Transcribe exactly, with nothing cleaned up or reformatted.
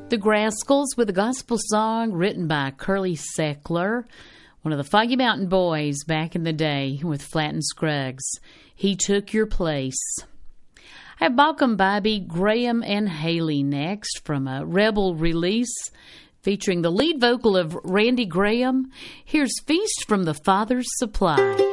The Grascals with a gospel song written by Curly Seckler, one of the Foggy Mountain Boys back in the day with Flatt and Scruggs. He Took Your Place. I have Malcolm Bybee, Graham, and Haley next from a Rebel release featuring the lead vocal of Randy Graham. Here's Feast from the Father's Supply.